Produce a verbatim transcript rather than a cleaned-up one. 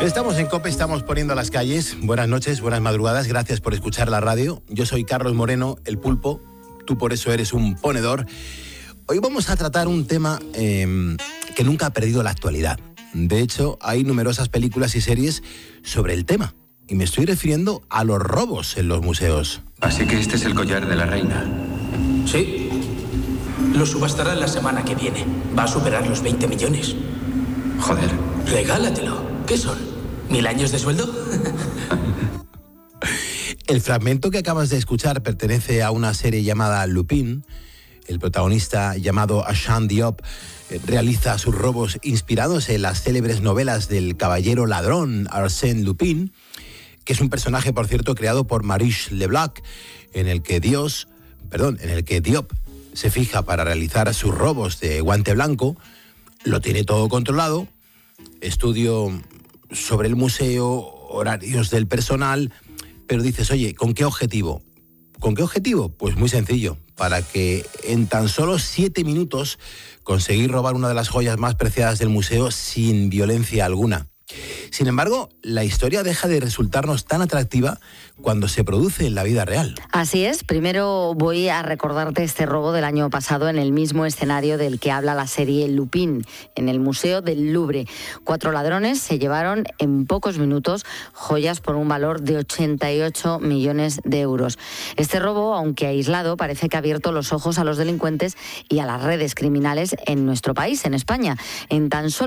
Estamos en COPE, estamos poniendo las calles. Buenas noches, buenas madrugadas, gracias por escuchar la radio. Yo soy Carlos Moreno, el Pulpo, tú por eso eres un ponedor. Hoy vamos a tratar un tema eh, que nunca ha perdido la actualidad. De hecho, hay numerosas películas y series sobre el tema. Y me estoy refiriendo a los robos en los museos. Así que este es el collar de la reina. Sí. Lo subastará la semana que viene. Va a superar los veinte millones. Joder. Regálatelo. ¿Qué son? ¿Mil años de sueldo? El fragmento que acabas de escuchar pertenece a una serie llamada Lupin. El protagonista, llamado Ashan Diop, realiza sus robos inspirados en las célebres novelas del caballero ladrón Arsène Lupin, que es un personaje, por cierto, creado por Maurice Leblanc, en el que Dios, perdón, en el que Diop se fija para realizar sus robos de guante blanco. Lo tiene todo controlado, estudio sobre el museo, horarios del personal, pero dices, oye, ¿con qué objetivo? ¿Con qué objetivo? Pues muy sencillo, para que en tan solo siete minutos conseguir robar una de las joyas más preciadas del museo sin violencia alguna. Sin embargo, la historia deja de resultarnos tan atractiva cuando se produce en la vida real. Así es. Primero voy a recordarte este robo del año pasado en el mismo escenario del que habla la serie Lupin, en el Museo del Louvre. Cuatro ladrones se llevaron en pocos minutos joyas por un valor de ochenta y ocho millones de euros. Este robo, aunque aislado, parece que ha abierto los ojos a los delincuentes y a las redes criminales en nuestro país, en España. En tan solo